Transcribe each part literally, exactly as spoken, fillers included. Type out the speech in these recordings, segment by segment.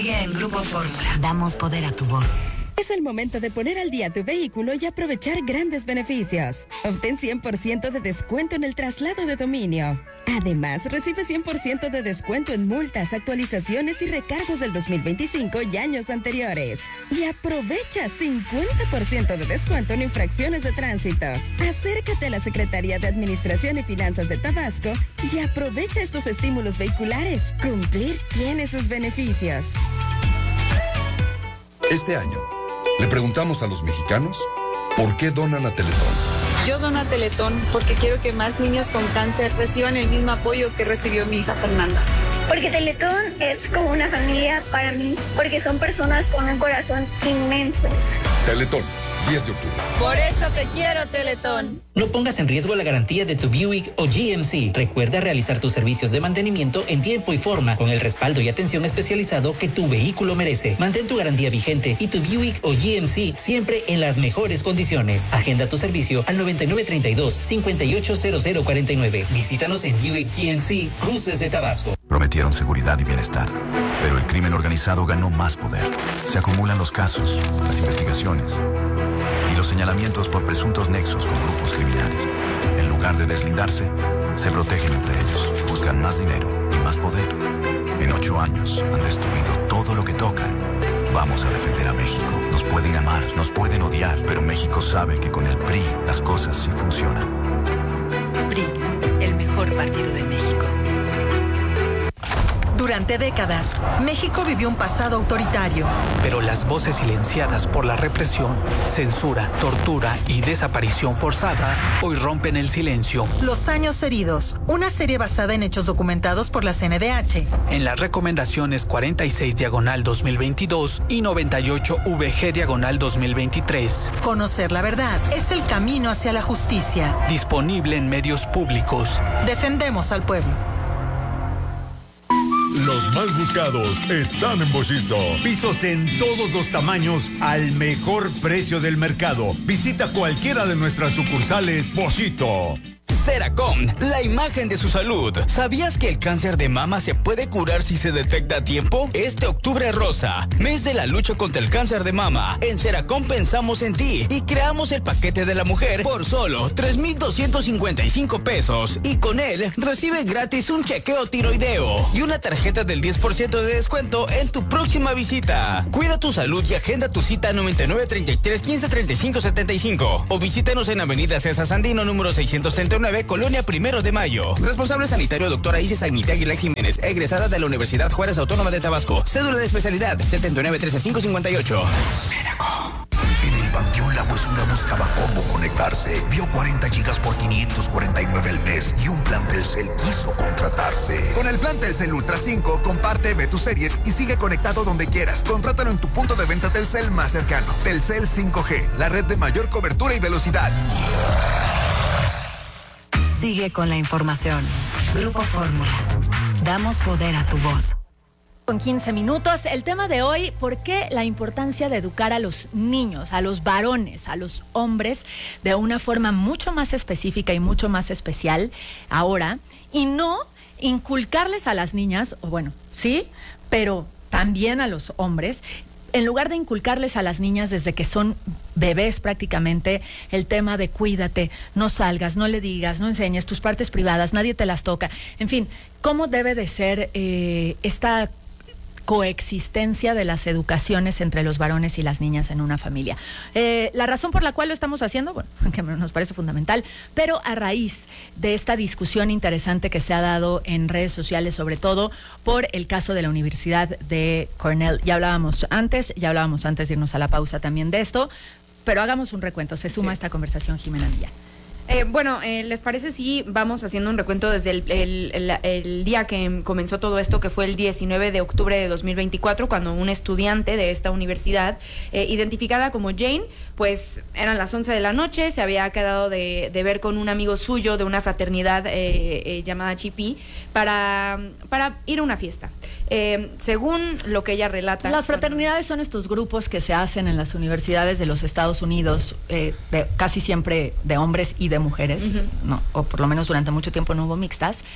En Grupo Fórmula, damos poder a tu voz. Es el momento de poner al día tu vehículo y aprovechar grandes beneficios. Obtén cien por ciento de descuento en el traslado de dominio. Además, recibe cien por ciento de descuento en multas, actualizaciones y recargos del dos mil veinticinco y años anteriores. Y aprovecha cincuenta por ciento de descuento en infracciones de tránsito. Acércate a la Secretaría de Administración y Finanzas de Tabasco y aprovecha estos estímulos vehiculares. Cumplir tiene sus beneficios. Este año, le preguntamos a los mexicanos por qué donan a Teletón. Yo dono a Teletón porque quiero que más niños con cáncer reciban el mismo apoyo que recibió mi hija Fernanda. Porque Teletón es como una familia para mí, porque son personas con un corazón inmenso. Teletón, diez de octubre. Por eso te quiero, Teletón. No pongas en riesgo la garantía de tu Buick o G M C. Recuerda realizar tus servicios de mantenimiento en tiempo y forma, con el respaldo y atención especializado que tu vehículo merece. Mantén tu garantía vigente y tu Buick o G M C siempre en las mejores condiciones. Agenda tu servicio al noventa y nueve treinta y dos, cincuenta y ocho cero cero cuarenta y nueve. Visítanos en Buick G M C, Cruces de Tabasco. Prometieron seguridad y bienestar, pero el crimen organizado ganó más poder. Se acumulan los casos, las investigaciones y los señalamientos por presuntos nexos con grupos criminales. En lugar de deslindarse, se protegen entre ellos, buscan más dinero y más poder. En ocho años han destruido todo lo que tocan. Vamos a defender a México. Nos pueden amar, nos pueden odiar, pero México sabe que con el P R I las cosas sí funcionan. P R I, el mejor partido de México. Durante décadas, México vivió un pasado autoritario. Pero las voces silenciadas por la represión, censura, tortura y desaparición forzada hoy rompen el silencio. Los años heridos, una serie basada en hechos documentados por la C N D H. En las recomendaciones cuarenta y seis diagonal dos mil veintidós y noventa y ocho V G diagonal dos mil veintitrés. Conocer la verdad es el camino hacia la justicia. Disponible en medios públicos. Defendemos al pueblo. Los más buscados están en Boschito. Pisos en todos los tamaños al mejor precio del mercado. Visita cualquiera de nuestras sucursales Boschito. Seracom, la imagen de su salud. ¿Sabías que el cáncer de mama se puede curar si se detecta a tiempo? Este octubre rosa, mes de la lucha contra el cáncer de mama. En Seracom pensamos en ti y creamos el paquete de la mujer por solo tres mil doscientos cincuenta y cinco pesos. Y con él recibe gratis un chequeo tiroideo y una tarjeta del diez por ciento de descuento en tu próxima visita. Cuida tu salud y agenda tu cita noventa y nueve treinta y tres quince treinta y cinco setenta y cinco o visítanos en Avenida César Sandino número seiscientos treinta y nueve, Colonia Primero de Mayo. Responsable sanitario doctora Isis Agnita Aguilar Jiménez, egresada de la Universidad Juárez Autónoma de Tabasco. Cédula de especialidad setenta y nueve trece cinco cincuenta y ocho. Seracom. En el Panteón La Huesura buscaba cómo conectarse. Vio cuarenta gigas por quinientos cuarenta y nueve al mes y un plan Telcel quiso contratarse. Con el plan Telcel Ultra cinco, comparte, ve tus series y sigue conectado donde quieras. Contrátalo en tu punto de venta Telcel más cercano. Telcel cinco G, la red de mayor cobertura y velocidad. Sigue con la información. Grupo Fórmula. Damos poder a tu voz. Con quince minutos, el tema de hoy, ¿por qué la importancia de educar a los niños, a los varones, a los hombres de una forma mucho más específica y mucho más especial ahora? Y no inculcarles a las niñas, o bueno, sí, pero también a los hombres, en lugar de inculcarles a las niñas desde que son bebés prácticamente, el tema de cuídate, no salgas, no le digas, no enseñes tus partes privadas, nadie te las toca. En fin, ¿cómo debe de ser eh, esta coexistencia de las educaciones entre los varones y las niñas en una familia? Eh, la razón por la cual lo estamos haciendo, bueno, que nos parece fundamental, pero a raíz de esta discusión interesante que se ha dado en redes sociales, sobre todo por el caso de la Universidad de Cornell. Ya hablábamos antes, ya hablábamos antes de irnos a la pausa también de esto, pero hagamos un recuento. Se suma a esta conversación Jimena Millán. Eh, bueno, eh, ¿les parece si vamos haciendo un recuento desde el, el, el, el día que comenzó todo esto, que fue el diecinueve de octubre de dos mil veinticuatro, cuando un estudiante de esta universidad, eh, identificada como Jane, pues eran las once de la noche, se había quedado de, de ver con un amigo suyo de una fraternidad eh, eh, llamada Chipi para, para ir a una fiesta. Eh, según lo que ella relata... Las fraternidades son estos grupos que se hacen en las universidades de los Estados Unidos, eh, de, casi siempre de hombres y de mujeres, uh-huh. no, o por lo menos durante mucho tiempo no hubo mixtas,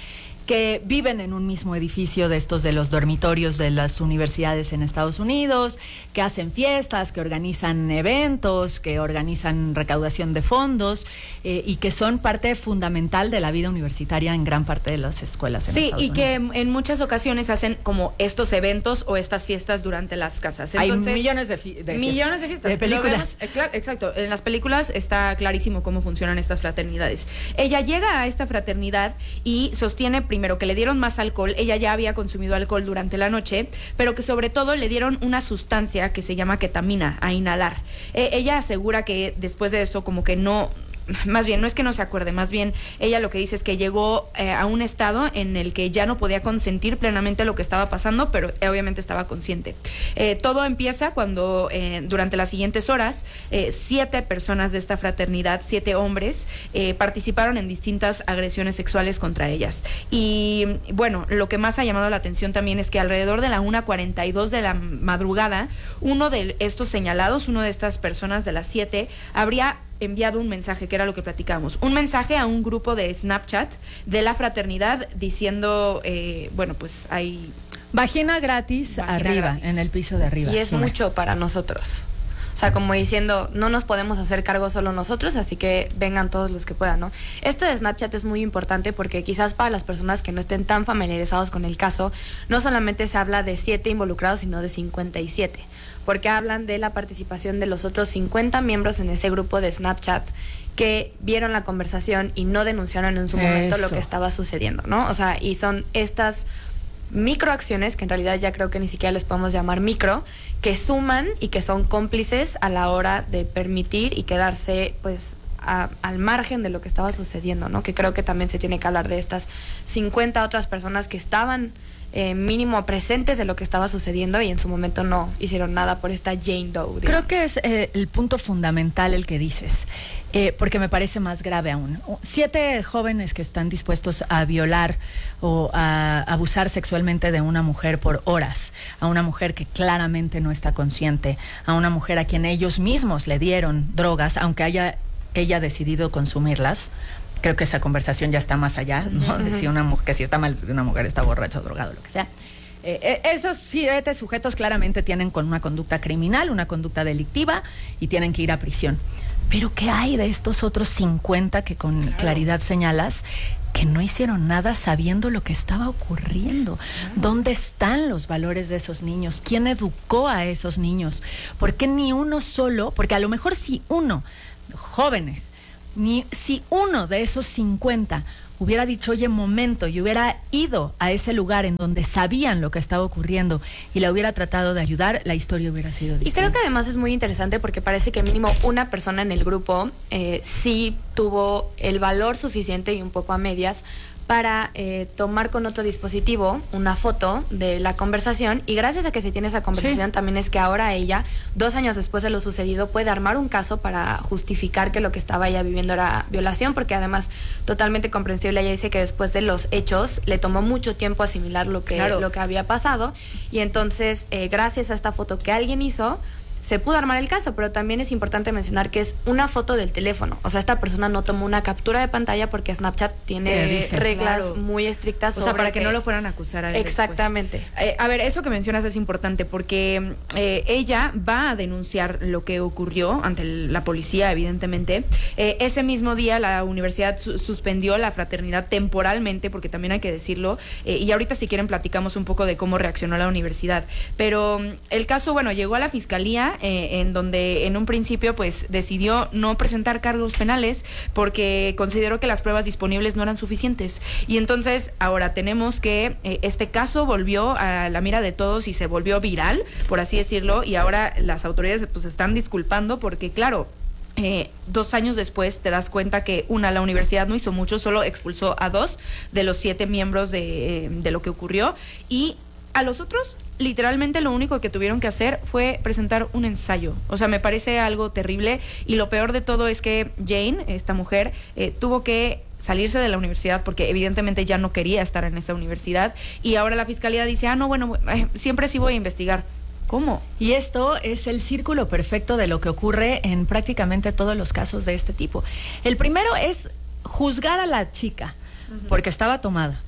que viven en un mismo edificio de estos de los dormitorios de las universidades en Estados Unidos, que hacen fiestas, que organizan eventos, que organizan recaudación de fondos eh, y que son parte fundamental de la vida universitaria en gran parte de las escuelas en Sí, Estados y Unidos. que en muchas ocasiones hacen como estos eventos o estas fiestas durante las casas. Entonces, hay millones de, fi- de fiestas. millones de fiestas. De películas. Lo vemos, eh, cla- exacto. En las películas está clarísimo cómo funcionan estas fraternidades. Ella llega a esta fraternidad y sostiene primero que le dieron más alcohol. Ella ya había consumido alcohol durante la noche, pero que sobre todo le dieron una sustancia que se llama ketamina a inhalar. Eh, ella asegura que después de eso como que no... Más bien, no es que no se acuerde, más bien ella lo que dice es que llegó eh, a un estado en el que ya no podía consentir plenamente lo que estaba pasando, pero eh, obviamente estaba consciente. Eh, todo empieza cuando eh, durante las siguientes horas, eh, siete personas de esta fraternidad, siete hombres, eh, participaron en distintas agresiones sexuales contra ellas. Y bueno, lo que más ha llamado la atención también es que alrededor de la una cuarenta y dos de la madrugada, uno de estos señalados, uno de estas personas de las siete, habría enviado un mensaje, que era lo que platicamos, un mensaje a un grupo de Snapchat de la fraternidad diciendo, eh, bueno, pues hay... Vagina gratis Vagina arriba, gratis. en el piso de arriba. Y es Sí. mucho para nosotros. O sea, como diciendo, no nos podemos hacer cargo solo nosotros, así que vengan todos los que puedan, ¿no? Esto de Snapchat es muy importante porque quizás para las personas que no estén tan familiarizados con el caso, no solamente se habla de siete involucrados, sino de cincuenta y siete, porque hablan de la participación de los otros cincuenta miembros en ese grupo de Snapchat que vieron la conversación y no denunciaron en su momento lo Eso. que estaba sucediendo, ¿no? O sea, y son estas microacciones, que en realidad ya creo que ni siquiera les podemos llamar micro, que suman y que son cómplices a la hora de permitir y quedarse pues a, al margen de lo que estaba sucediendo, ¿no? Que creo que también se tiene que hablar de estas cincuenta otras personas que estaban eh, mínimo presentes de lo que estaba sucediendo y en su momento no hicieron nada por esta Jane Doe, digamos. Creo que es eh, el punto fundamental el que dices, eh, porque me parece más grave aún. Siete jóvenes que están dispuestos a violar o a abusar sexualmente de una mujer por horas, a una mujer que claramente no está consciente, a una mujer a quien ellos mismos le dieron drogas, aunque haya ella decidido consumirlas. Creo que esa conversación ya está más allá, ¿no? De si una mujer, que si está mal, si una mujer está borracha o drogada, lo que sea. Eh, eh, esos siete sujetos claramente tienen con una conducta criminal, una conducta delictiva y tienen que ir a prisión. Pero ¿qué hay de estos otros cincuenta que con claro. claridad señalas que no hicieron nada sabiendo lo que estaba ocurriendo? ¿Dónde están los valores de esos niños? ¿Quién educó a esos niños? ¿Por qué ni uno solo? Porque a lo mejor si uno, jóvenes, ni si uno de esos cincuenta hubiera dicho, oye, momento, y hubiera ido a ese lugar en donde sabían lo que estaba ocurriendo y la hubiera tratado de ayudar, la historia hubiera sido distinta. Y creo que además es muy interesante porque parece que mínimo una persona en el grupo eh, sí tuvo el valor suficiente y un poco a medias para eh, tomar con otro dispositivo una foto de la conversación, y gracias a que se tiene esa conversación sí. también es que ahora ella, dos años después de lo sucedido, puede armar un caso para justificar que lo que estaba ella viviendo era violación, porque además totalmente comprensible, ella dice que después de los hechos le tomó mucho tiempo asimilar lo que, claro. lo que había pasado, y entonces eh, gracias a esta foto que alguien hizo, se pudo armar el caso, pero también es importante mencionar que es una foto del teléfono. O sea, esta persona no tomó una captura de pantalla porque Snapchat tiene dice, reglas claro. muy estrictas. O sea, para que, que no lo fueran a acusar a él. Exactamente. Eh, a ver, eso que mencionas es importante porque eh, ella va a denunciar lo que ocurrió ante el, la policía, evidentemente. Eh, ese mismo día la universidad su suspendió la fraternidad temporalmente, porque también hay que decirlo. Eh, y ahorita, si quieren, platicamos un poco de cómo reaccionó la universidad. Pero el caso, bueno, llegó a la fiscalía. Eh, en donde en un principio pues decidió no presentar cargos penales porque consideró que las pruebas disponibles no eran suficientes, y entonces ahora tenemos que eh, este caso volvió a la mira de todos y se volvió viral, por así decirlo, y ahora las autoridades pues están disculpando porque claro, Eh, dos años después te das cuenta que una, la universidad no hizo mucho, solo expulsó a dos de los siete miembros de, eh, de lo que ocurrió, y a los otros literalmente lo único que tuvieron que hacer fue presentar un ensayo. O sea, me parece algo terrible, y lo peor de todo es que Jane, esta mujer, eh, tuvo que salirse de la universidad porque evidentemente ya no quería estar en esta universidad, y ahora la fiscalía dice, ah, no, bueno, eh, siempre sí voy a investigar. ¿Cómo? Y esto es el círculo perfecto de lo que ocurre en prácticamente todos los casos de este tipo. El primero es juzgar a la chica uh-huh. porque estaba tomada,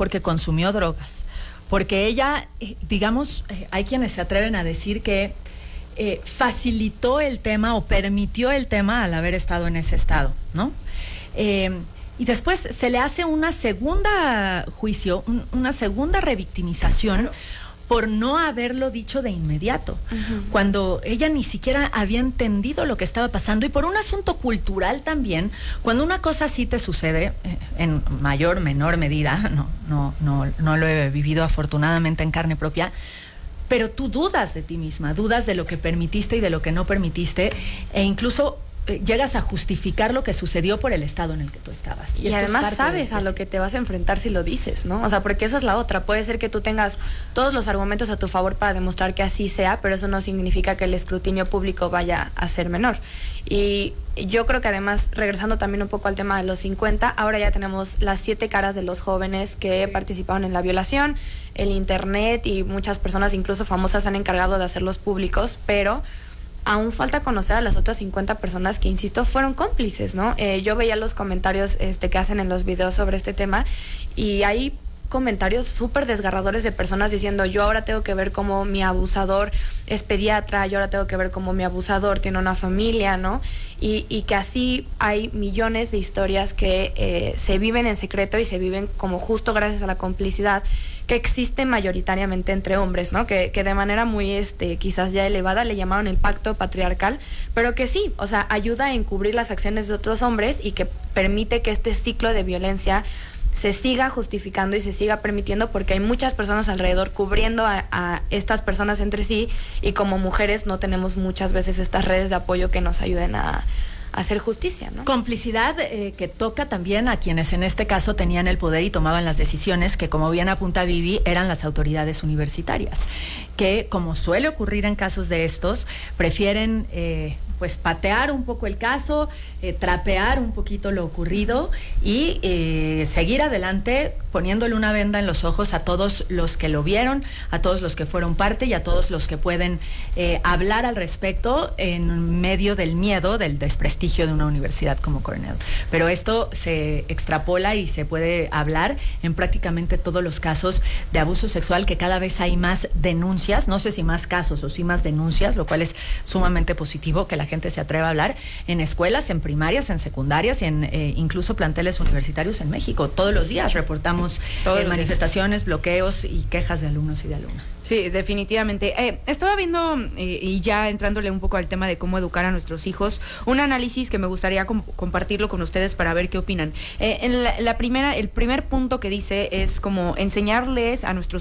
porque consumió drogas, porque ella, eh, digamos, eh, hay quienes se atreven a decir que eh, facilitó el tema o permitió el tema al haber estado en ese estado, ¿no? Eh, y después se le hace una segunda juicio, un, una segunda revictimización por no haberlo dicho de inmediato, uh-huh. cuando ella ni siquiera había entendido lo que estaba pasando, y por un asunto cultural también, cuando una cosa así te sucede, eh, en mayor, menor medida, no, no, no, no lo he vivido afortunadamente en carne propia, pero tú dudas de ti misma, dudas de lo que permitiste y de lo que no permitiste, e incluso llegas a justificar lo que sucedió por el estado en el que tú estabas. Y, y además sabes a lo que te vas a enfrentar si lo dices, ¿no? O sea, porque esa es la otra. Puede ser que tú tengas todos los argumentos a tu favor para demostrar que así sea, pero eso no significa que el escrutinio público vaya a ser menor. Y yo creo que además, regresando también un poco al tema de los cincuenta, ahora ya tenemos las siete caras de los jóvenes que participaron en la violación. El internet y muchas personas, incluso famosas, se han encargado de hacerlos públicos, pero aún falta conocer a las otras cincuenta personas que, insisto, fueron cómplices, ¿no? Eh, yo veía los comentarios este, que hacen en los videos sobre este tema, y hay comentarios súper desgarradores de personas diciendo: yo ahora tengo que ver cómo mi abusador es pediatra, yo ahora tengo que ver cómo mi abusador tiene una familia, ¿no? Y, y que así hay millones de historias que eh, se viven en secreto y se viven como justo gracias a la complicidad que existe mayoritariamente entre hombres, ¿no? Que, que de manera muy, este, quizás ya elevada le llamaron el pacto patriarcal, pero que sí, o sea, ayuda a encubrir las acciones de otros hombres y que permite que este ciclo de violencia se siga justificando y se siga permitiendo, porque hay muchas personas alrededor cubriendo a, a estas personas entre sí, y como mujeres no tenemos muchas veces estas redes de apoyo que nos ayuden a hacer justicia, ¿no? Complicidad eh, que toca también a quienes en este caso tenían el poder y tomaban las decisiones, que, como bien apunta Vivi, eran las autoridades universitarias, que, como suele ocurrir en casos de estos, prefieren eh, pues patear un poco el caso, eh, trapear un poquito lo ocurrido y eh, seguir adelante poniéndole una venda en los ojos a todos los que lo vieron, a todos los que fueron parte y a todos los que pueden eh, hablar al respecto en medio del miedo, del desprestigio de una universidad como Cornell. Pero esto se extrapola y se puede hablar en prácticamente todos los casos de abuso sexual, que cada vez hay más denuncias, no sé si más casos o si más denuncias, lo cual es sumamente positivo que la gente se atreva a hablar, en escuelas, en primarias, en secundarias y en eh, incluso planteles universitarios en México. Todos los días reportamos eh, manifestaciones, bloqueos y quejas de alumnos y de alumnas. Sí, definitivamente. Eh, estaba viendo, eh, y ya entrándole un poco al tema de cómo educar a nuestros hijos, un análisis que me gustaría com- compartirlo con ustedes para ver qué opinan. Eh, en la, la primera, el primer punto que dice es como enseñarles a nuestros